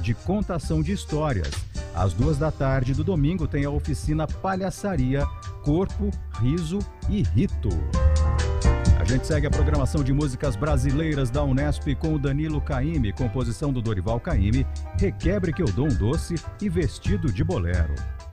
de contação de histórias. Às 14h do domingo tem a oficina Palhaçaria, Corpo, Riso e Rito. A gente segue a programação de músicas brasileiras da Unesp com o Danilo Caymmi, composição do Dorival Caymmi, Requebre que eu dou um doce e Vestido de Bolero.